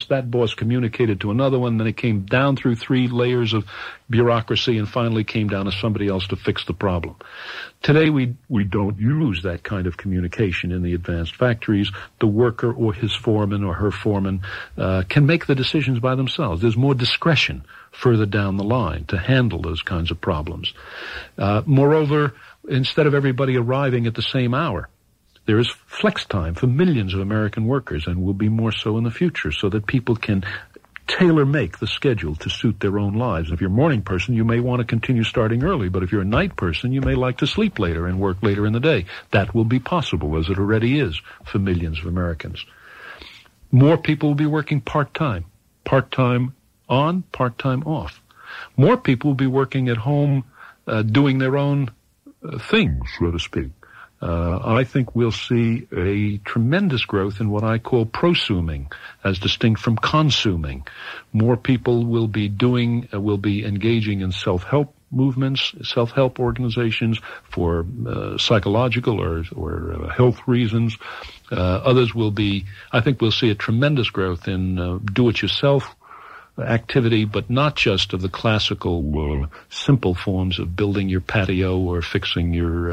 that boss communicated to another one, then it came down through 3 layers of bureaucracy and finally came down to somebody else to fix the problem. Today we don't use that kind of communication in the advanced factories. The worker or his foreman or her foreman can make the decisions by themselves. There's more discretion further down the line to handle those kinds of problems. Moreover, instead of everybody arriving at the same hour, there is flex time for millions of American workers, and will be more so in the future, so that people can tailor-make the schedule to suit their own lives. If you're a morning person, you may want to continue starting early, but if you're a night person, you may like to sleep later and work later in the day. That will be possible, as it already is for millions of Americans. More people will be working part-time on, part-time off. More people will be working at home, doing their own things, so to speak. I think we'll see a tremendous growth in what I call prosuming, as distinct from consuming. More people will be engaging in self-help movements, self-help organizations for psychological or health reasons. Others I think we'll see a tremendous growth in do-it-yourself activity, but not just of the classical simple forms of building your patio or fixing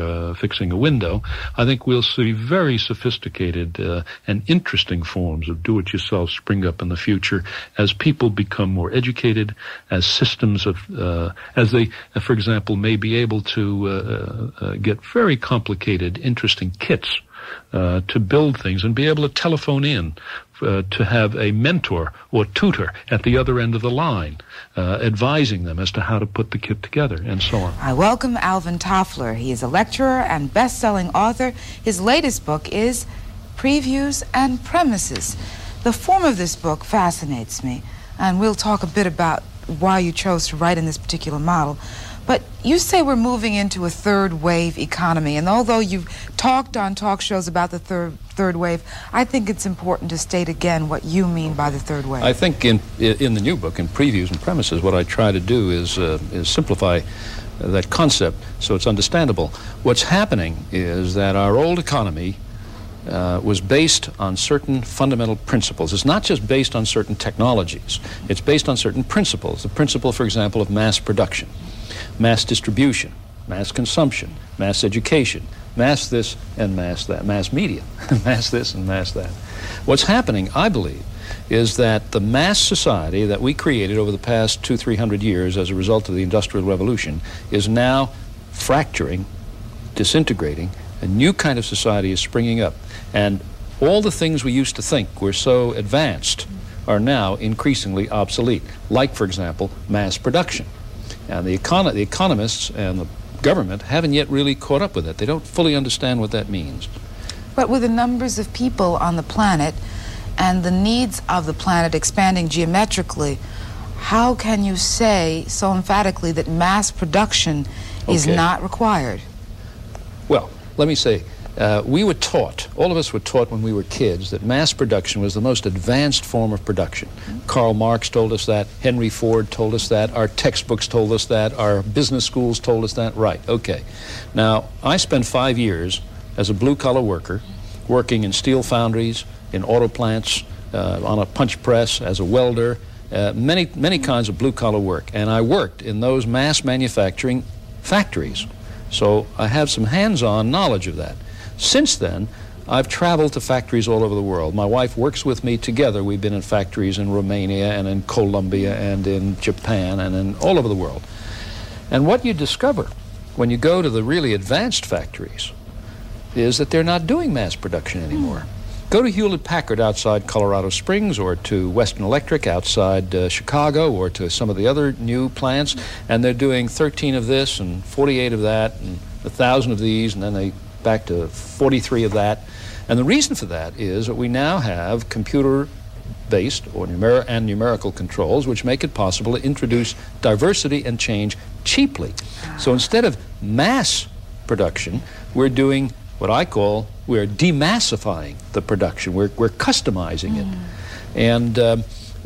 a window. I think we'll see very sophisticated and interesting forms of do-it-yourself spring up in the future as people become more educated, as systems of as they, for example, may be able to get very complicated, interesting kits to build things and be able to telephone in to have a mentor or tutor at the other end of the line, advising them as to how to put the kit together, and so on. I welcome Alvin Toffler. He is a lecturer and best-selling author. His latest book is Previews and Premises. The form of this book fascinates me, and we'll talk a bit about why you chose to write in this particular model. But you say we're moving into a third wave economy, and although you've talked on talk shows about the third wave, I think it's important to state again what you mean by the third wave. I think in the new book, in Previews and Premises, what I try to do is simplify that concept so it's understandable. What's happening is that our old economy was based on certain fundamental principles. It's not just based on certain technologies. It's based on certain principles. The principle, for example, of mass production, mass distribution, mass consumption, mass education, mass this and mass that, mass media, mass this and mass that. What's happening, I believe, is that the mass society that we created over the past 200-300 years as a result of the Industrial Revolution is now fracturing, disintegrating. A new kind of society is springing up. And all the things we used to think were so advanced are now increasingly obsolete, like, for example, mass production. And the economists and the government haven't yet really caught up with it. They don't fully understand what that means. But with the numbers of people on the planet and the needs of the planet expanding geometrically, how can you say so emphatically that mass production is not required? Well, let me say, we were taught, all of us were taught when we were kids, that mass production was the most advanced form of production. Karl Marx told us that, Henry Ford told us that, our textbooks told us that, our business schools told us that. Right, okay. Now, I spent 5 years as a blue-collar worker, working in steel foundries, in auto plants, on a punch press, as a welder, many kinds of blue-collar work. And I worked in those mass manufacturing factories. So I have some hands-on knowledge of that. Since then, I've traveled to factories all over the world. My wife works with me together. We've been in factories in Romania and in Colombia and in Japan and in all over the world. And what you discover when you go to the really advanced factories is that they're not doing mass production anymore. Go to Hewlett-Packard outside Colorado Springs, or to Western Electric outside Chicago, or to some of the other new plants, and they're doing 13 of this and 48 of that and 1,000 of these, and then they back to 43 of that. And the reason for that is that we now have computer-based or numerical controls which make it possible to introduce diversity and change cheaply. So instead of mass production, we're doing what I call, we're demassifying the production. We're customizing it. And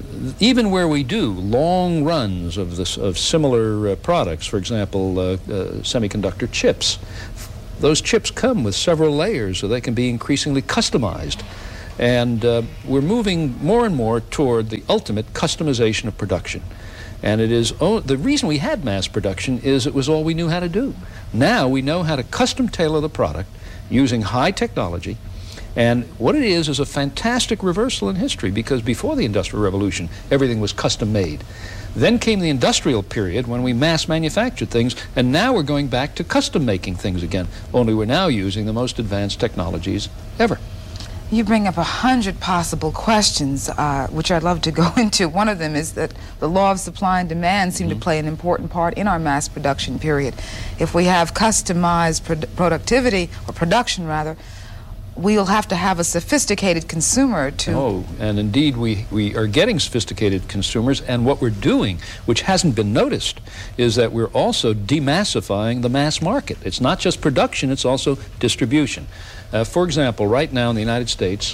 even where we do long runs of similar products, for example, semiconductor chips, those chips come with several layers so they can be increasingly customized. And we're moving more and more toward the ultimate customization of production. And it is the reason we had mass production is it was all we knew how to do. Now we know how to custom tailor the product using high technology. And what it is a fantastic reversal in history, because before the Industrial Revolution, everything was custom made. Then came the industrial period when we mass manufactured things, and now we're going back to custom making things again, only we're now using the most advanced technologies ever. You bring up 100 possible questions, which I'd love to go into. One of them is that the law of supply and demand seem to play an important part in our mass production period. If we have customized productivity, or production rather, we'll have to have a sophisticated consumer to... Oh, and indeed we are getting sophisticated consumers, and what we're doing, which hasn't been noticed, is that we're also demassifying the mass market. It's not just production, it's also distribution. For example, right now in the United States,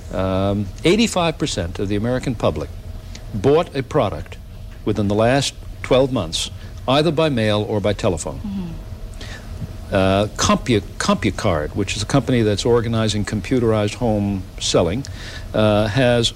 85% of the American public bought a product within the last 12 months, either by mail or by telephone. CompuCard, which is a company that's organizing computerized home selling, has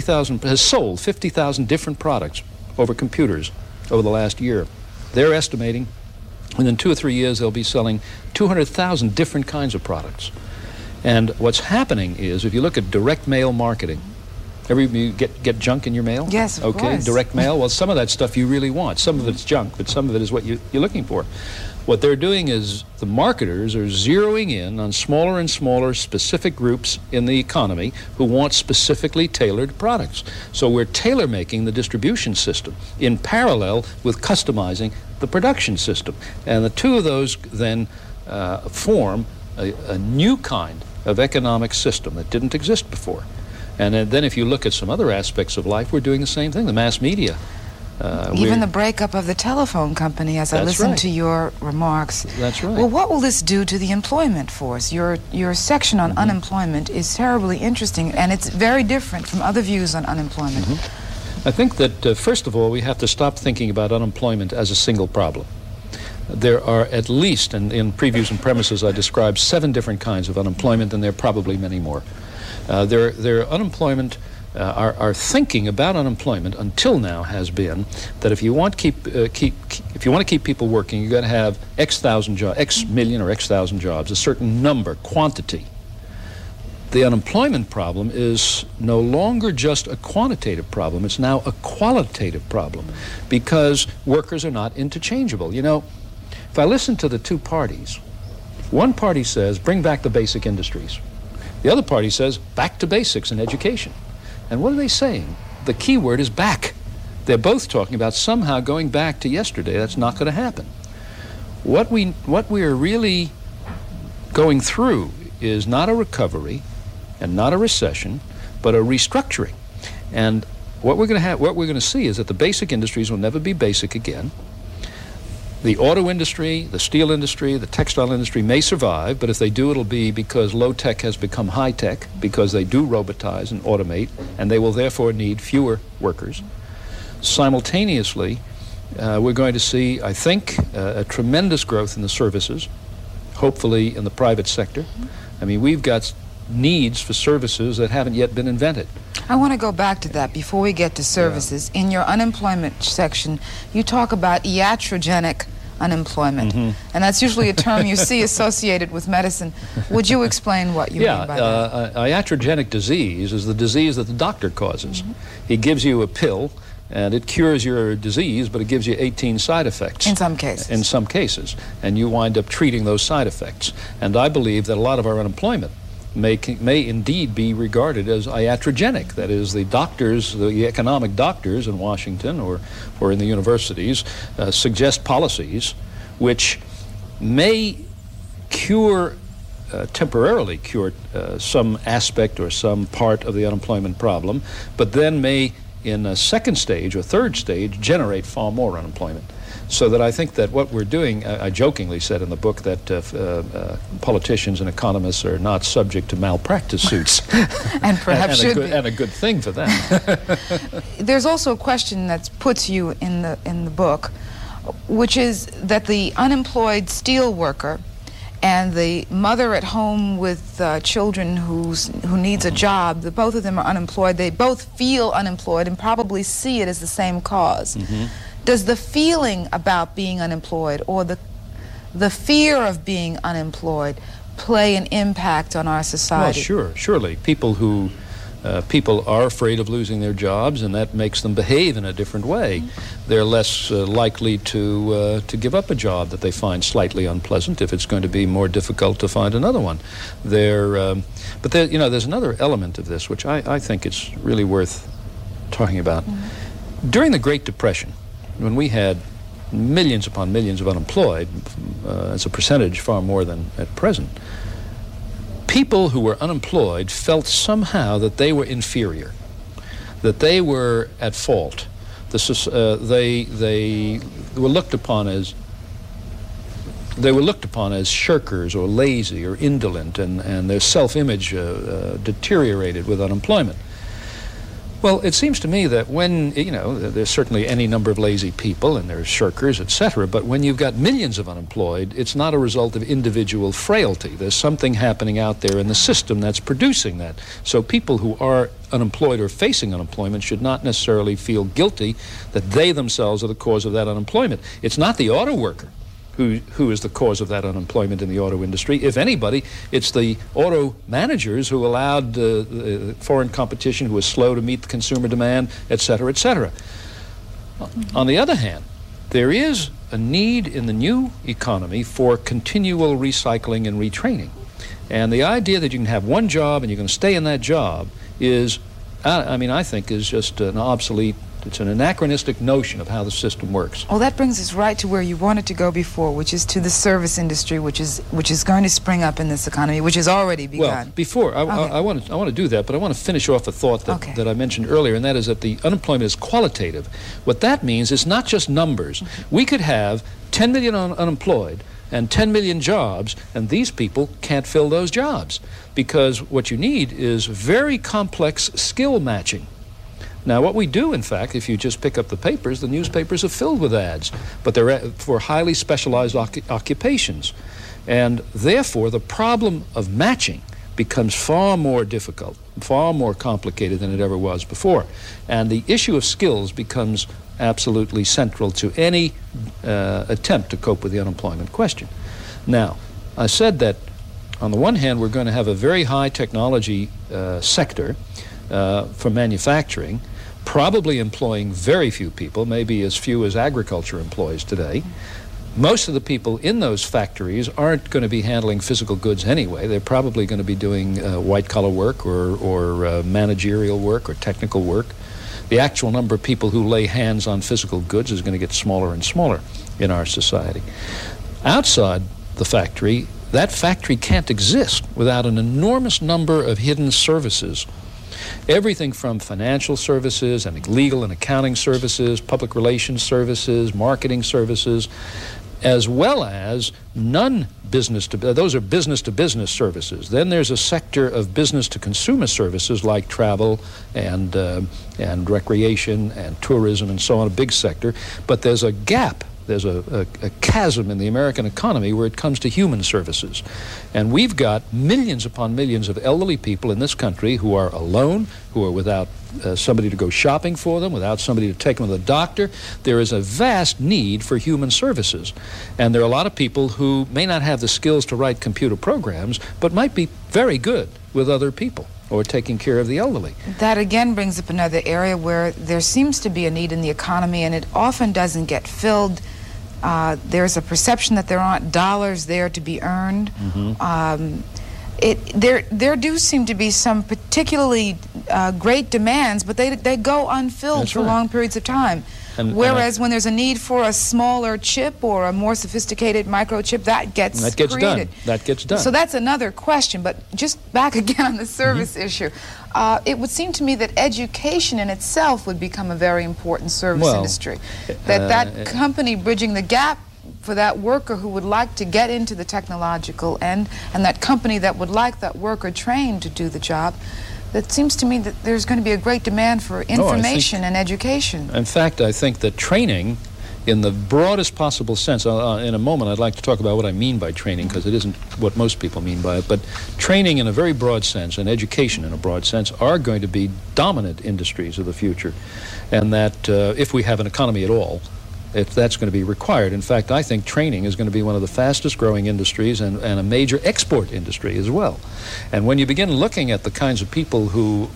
sold 50,000 different products over computers over the last year. They're estimating within 2 or 3 years they'll be selling 200,000 different kinds of products. And what's happening is, if you look at direct mail marketing, you get junk in your mail? Yes, of course. Okay, direct mail. Well, some of that stuff you really want. Some of it's junk, but some of it is what you're looking for. What they're doing is the marketers are zeroing in on smaller and smaller specific groups in the economy who want specifically tailored products. So we're tailor-making the distribution system in parallel with customizing the production system. And the two of those then form a new kind of economic system that didn't exist before. And then if you look at some other aspects of life, we're doing the same thing. The mass media. Even the breakup of the telephone company, as I listened to your remarks. That's right. Well, what will this do to the employment force? Your section on unemployment is terribly interesting, and it's very different from other views on unemployment. I think that, first of all, we have to stop thinking about unemployment as a single problem. There are at least, and in Previews and Premises, I described 7 different kinds of unemployment, and there are probably many more. Their unemployment, our thinking about unemployment until now has been that if you want to keep people working, you've got to have X million or X thousand jobs, a certain number, quantity. The unemployment problem is no longer just a quantitative problem, it's now a qualitative problem, because workers are not interchangeable. You know, if I listen to the two parties, one party says, bring back the basic industries. The other party says, back to basics in education. And what are they saying? The key word is back. They're both talking about somehow going back to yesterday. That's not going to happen. What we are really going through is not a recovery and not a recession, but a restructuring. And what we're going to see is that the basic industries will never be basic again. The auto industry, the steel industry, the textile industry may survive, but if they do, it'll be because low-tech has become high-tech, because they do robotize and automate, and they will therefore need fewer workers. Simultaneously, we're going to see, I think, a tremendous growth in the services, hopefully in the private sector. I mean, we've got needs for services that haven't yet been invented. I want to go back to that before we get to services. In your unemployment section, you talk about iatrogenic unemployment, and that's usually a term you see associated with medicine. Would you explain what you mean by that? Iatrogenic disease is the disease that the doctor causes. He gives you a pill, and it cures your disease, but it gives you 18 side effects. In some cases. In some cases. And you wind up treating those side effects. And I believe that a lot of our unemployment may indeed be regarded as iatrogenic. That is, the doctors, the economic doctors in Washington or in the universities suggest policies which may temporarily cure some aspect or some part of the unemployment problem, but then may, in a second stage or third stage, generate far more unemployment. So that I think that what we're doing, I jokingly said in the book that politicians and economists are not subject to malpractice suits. And perhaps should be. And a good thing for them. There's also a question that puts you in the book, which is that the unemployed steel worker and the mother at home with children who needs a job, both of them are unemployed. They both feel unemployed and probably see it as the same cause. Does the feeling about being unemployed or the fear of being unemployed play an impact on our society? Well, surely. People are afraid of losing their jobs, and that makes them behave in a different way. They're less likely to give up a job that they find slightly unpleasant if it's going to be more difficult to find another one. But there's another element of this which I think it's really worth talking about. During the Great Depression, when we had millions upon millions of unemployed, as a percentage far more than at present, people who were unemployed felt somehow that they were inferior, that they were at fault. They were looked upon as shirkers or lazy or indolent, and their self-image deteriorated with unemployment. Well, it seems to me that when, there's certainly any number of lazy people and there's shirkers, etc., but when you've got millions of unemployed, it's not a result of individual frailty. There's something happening out there in the system that's producing that. So people who are unemployed or facing unemployment should not necessarily feel guilty that they themselves are the cause of that unemployment. It's not the auto worker who is the cause of that unemployment in the auto industry. If anybody, it's the auto managers who allowed foreign competition, who was slow to meet the consumer demand, et cetera, et cetera. On the other hand, there is a need in the new economy for continual recycling and retraining. And the idea that you can have one job and you're going to stay in that job is, I think, is just an obsolete, it's an anachronistic notion of how the system works. Well, that brings us right to where you wanted to go before, which is to the service industry, which is going to spring up in this economy, which has already begun. Well, before, I want to do that, but I want to finish off a thought that I mentioned earlier, and that is that the unemployment is qualitative. What that means is not just numbers. We could have 10 million unemployed and 10 million jobs, and these people can't fill those jobs, because what you need is very complex skill matching. Now, what we do, in fact, if you just pick up the papers, the newspapers are filled with ads, but they're for highly specialized occupations. And therefore, the problem of matching becomes far more difficult, far more complicated than it ever was before. And the issue of skills becomes absolutely central to any attempt to cope with the unemployment question. Now, I said that on the one hand, we're going to have a very high technology sector for manufacturing, probably employing very few people, maybe as few as agriculture employs today. Most of the people in those factories aren't going to be handling physical goods anyway. They're probably going to be doing white-collar work or managerial work or technical work. The actual number of people who lay hands on physical goods is going to get smaller and smaller in our society. Outside the factory, that factory can't exist without an enormous number of hidden services. Everything from financial services and legal and accounting services, public relations services, marketing services, as well as non-business to, those are business-to-business services. Then there's a sector of business-to-consumer services like travel and recreation and tourism and so on, a big sector. But there's a gap. There's a chasm in the American economy where it comes to human services. And we've got millions upon millions of elderly people in this country who are alone, who are without somebody to go shopping for them, without somebody to take them to the doctor. There is a vast need for human services. And there are a lot of people who may not have the skills to write computer programs, but might be very good with other people or taking care of the elderly. That again brings up another area where there seems to be a need in the economy, and it often doesn't get filled. There's a perception that there aren't dollars there to be earned. There do seem to be some particularly great demands, but they go unfilled for long periods of time. Whereas when there's a need for a smaller chip or a more sophisticated microchip, that gets created. That gets done. So that's another question. But just back again on the service issue, it would seem to me that education in itself would become a very important service industry. That company bridging the gap for that worker who would like to get into the technological end, and that company that would like that worker trained to do the job, it seems to me that there's going to be a great demand for information and education. In fact, I think that training in the broadest possible sense. In a moment, I'd like to talk about what I mean by training, because it isn't what most people mean by it. But training in a very broad sense and education in a broad sense are going to be dominant industries of the future. And that if we have an economy at all, if that's going to be required. In fact, I think training is going to be one of the fastest growing industries and a major export industry as well. And when you begin looking at the kinds of people who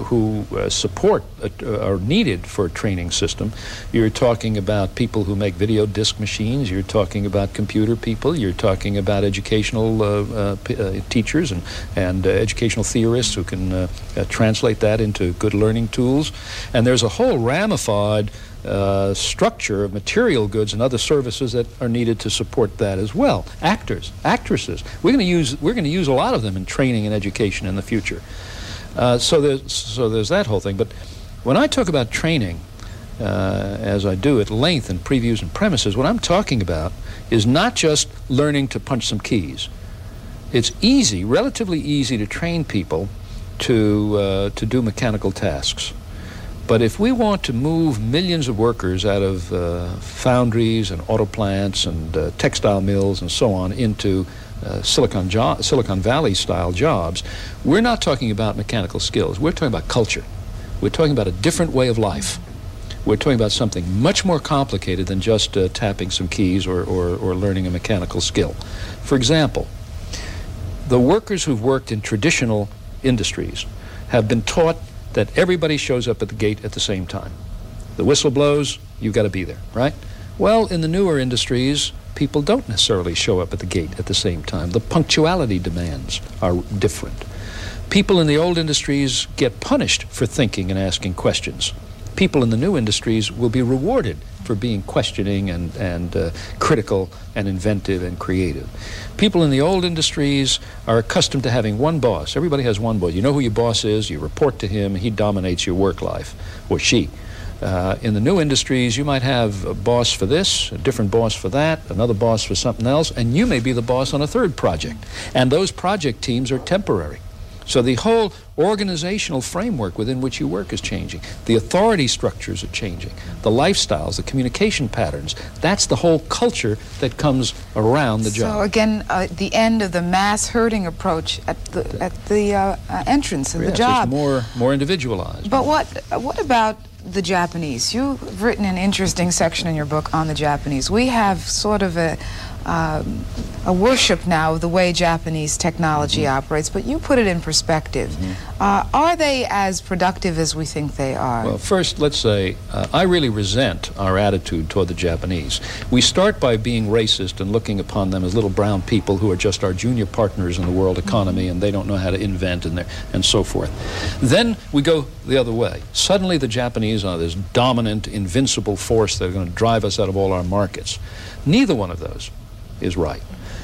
support are needed for a training system, you're talking about people who make video disc machines, you're talking about computer people, you're talking about educational teachers and educational theorists who can translate that into good learning tools. And there's a whole ramified structure of material goods and other services that are needed to support that as well. Actors, actresses. We're going to use a lot of them in training and education in the future. So there's that whole thing. But when I talk about training, as I do at length in Previews and Premises, what I'm talking about is not just learning to punch some keys. It's easy, relatively easy, to train people to do mechanical tasks. But if we want to move millions of workers out of foundries and auto plants and textile mills and so on into Silicon Valley-style jobs, we're not talking about mechanical skills. We're talking about culture. We're talking about a different way of life. We're talking about something much more complicated than just tapping some keys or learning a mechanical skill. For example, the workers who've worked in traditional industries have been taught that everybody shows up at the gate at the same time. The whistle blows, you've got to be there, right? Well, in the newer industries, people don't necessarily show up at the gate at the same time. The punctuality demands are different. People in the old industries get punished for thinking and asking questions. People in the new industries will be rewarded for being questioning and critical and inventive and creative. People in the old industries are accustomed to having one boss. Everybody has one boss. You know who your boss is, you report to him, he dominates your work life, or she. In the new industries, you might have a boss for this, a different boss for that, another boss for something else, and you may be the boss on a third project. And those project teams are temporary. So the whole organizational framework within which you work is changing. The authority structures are changing. The lifestyles, the communication patterns, that's the whole culture that comes around the job. So again, the end of the mass herding approach at the entrance of the job. It's more individualized. But what about the Japanese? You've written an interesting section in your book on the Japanese. We have sort of a worship now of the way Japanese technology operates, but you put it in perspective. Are they as productive as we think they are? Well, first, let's say, I really resent our attitude toward the Japanese. We start by being racist and looking upon them as little brown people who are just our junior partners in the world economy, and they don't know how to invent and so forth. Then we go the other way. Suddenly the Japanese are this dominant, invincible force that are going to drive us out of all our markets. Neither one of those is right.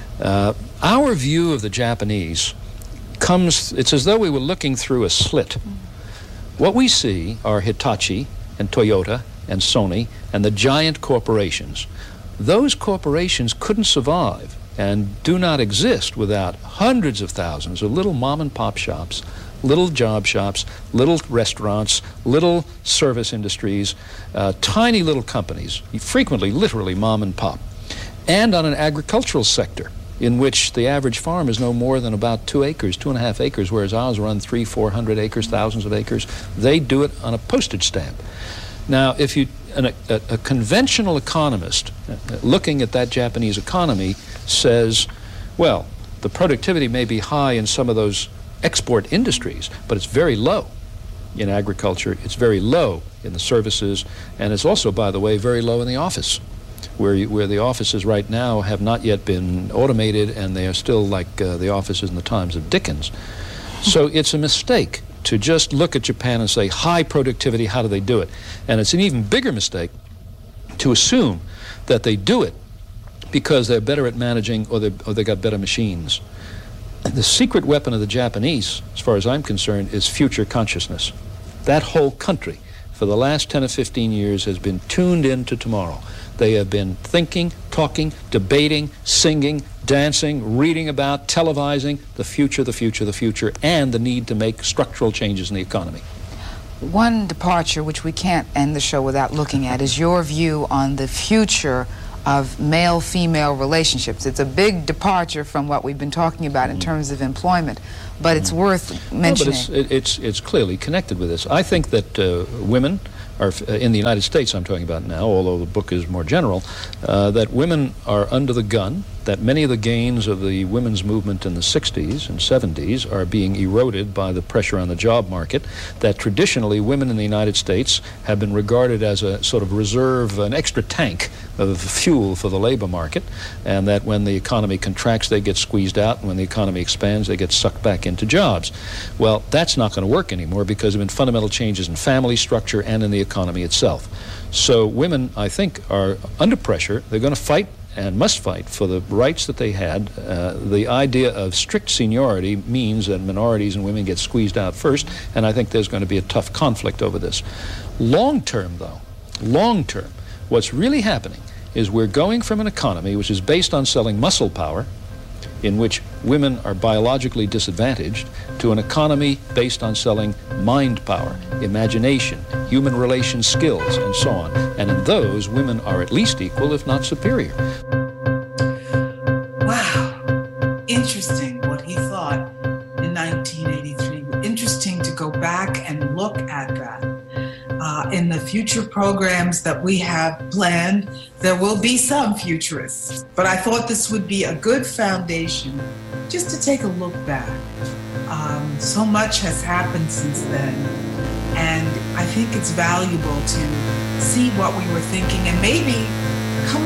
Our view of the Japanese it's as though we were looking through a slit. What we see are Hitachi and Toyota and Sony and the giant corporations. Those corporations couldn't survive and do not exist without hundreds of thousands of little mom and pop shops, little job shops, little restaurants, little service industries, tiny little companies, frequently literally mom and pop. And on an agricultural sector in which the average farm is no more than about 2 acres, 2.5 acres, whereas ours run 300, 400 acres, thousands of acres. They do it on a postage stamp. Now, if a conventional economist looking at that Japanese economy says, well, the productivity may be high in some of those export industries, but it's very low in agriculture, it's very low in the services, and it's also, by the way, very low in the office. Where the offices right now have not yet been automated, and they are still like the offices in the times of Dickens. So it's a mistake to just look at Japan and say, high productivity, how do they do it? And it's an even bigger mistake to assume that they do it because they're better at managing or they got better machines. The secret weapon of the Japanese, as far as I'm concerned, is future consciousness. That whole country, for the last 10 or 15 years, has been tuned into tomorrow. They have been thinking, talking, debating, singing, dancing, reading about, televising the future, and the need to make structural changes in the economy. One departure, which we can't end the show without looking at, is your view on the future of male-female relationships. It's a big departure from what we've been talking about in terms of employment, but it's worth mentioning. No, but it's clearly connected with this. I think that women are, in the United States I'm talking about now, although the book is more general, that women are under the gun, that many of the gains of the women's movement in the 60s and 70s are being eroded by the pressure on the job market, that traditionally women in the United States have been regarded as a sort of reserve, an extra tank of fuel for the labor market, and that when the economy contracts they get squeezed out, and when the economy expands they get sucked back into jobs. Well, that's not going to work anymore because there have been fundamental changes in family structure and in the economy itself. So women, I think, are under pressure. They're going to fight and must fight for the rights that they had. The idea of strict seniority means that minorities and women get squeezed out first, and I think there's going to be a tough conflict over this. Long term, though, long term, what's really happening is we're going from an economy which is based on selling muscle power, in which women are biologically disadvantaged, to an economy based on selling mind power, imagination, human relation skills, and so on. And in those, women are at least equal, if not superior. Wow. Interesting what he thought in 1983. Interesting to go back and look at that. In the future programs that we have planned, there will be some futurists. But I thought this would be a good foundation just to take a look back. So much has happened since then, and I think it's valuable to see what we were thinking and maybe